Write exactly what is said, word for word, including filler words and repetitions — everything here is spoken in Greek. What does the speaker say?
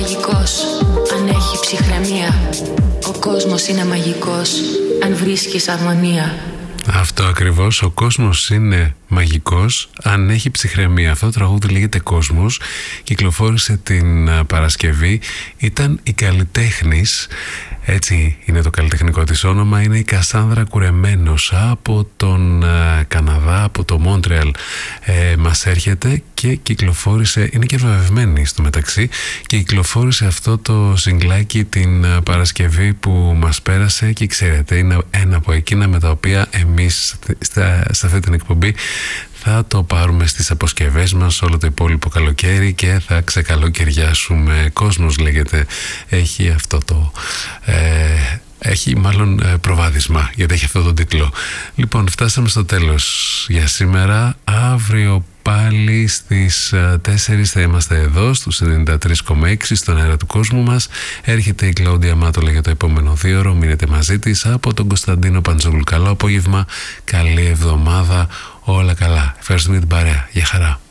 μαγικός αν έχει ψυχραιμία. Ο κόσμος είναι μαγικός αν βρίσκεις αρμονία. Αυτό ακριβώς, ο κόσμος είναι μαγικός αν έχει ψυχραιμία. Αυτό το τραγούδι λέγεται Κόσμος, κυκλοφόρησε την Παρασκευή. Ήταν η Καλλιτέχνης, έτσι είναι το καλλιτεχνικό της όνομα. Είναι η Κασάνδρα Κουρεμένος από τον ε, Καναδά, από το Μόντρεαλ ε, μας έρχεται και κυκλοφόρησε, είναι και βραβευμένη στο μεταξύ, και κυκλοφόρησε αυτό το σιγκλάκι την ε, Παρασκευή που μας πέρασε. Και ξέρετε, είναι ένα από εκείνα με τα οποία εμείς στα, σε αυτή την εκπομπή θα το πάρουμε στις αποσκευές μας όλο το υπόλοιπο καλοκαίρι και θα ξεκαλοκαιριάσουμε. Κόσμος λέγεται, έχει αυτό το... Ε, έχει μάλλον ε, προβάδισμα, γιατί έχει αυτό τον τίτλο. Λοιπόν, φτάσαμε στο τέλος για σήμερα. Αύριο πάλι στις τέσσερις θα είμαστε εδώ στους ενενήντα τρία κόμμα έξι στον αέρα του κόσμου μας. Έρχεται η Κλαούντια Μάτολα για το επόμενο δύο ώρο. Μείνετε μαζί της. Από τον Κωνσταντίνο Παντζόγλου, καλό απόγευμα, καλή εβδομάδα, όλα καλά. Ευχαριστούμε την παρέα. Γεια χαρά.